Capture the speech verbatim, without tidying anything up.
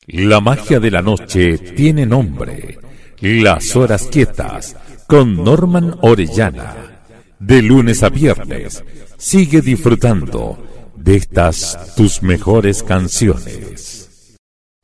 La magia de la noche tiene nombre. Las horas quietas con Norman Orellana. De lunes a viernes, sigue disfrutando de estas tus mejores canciones.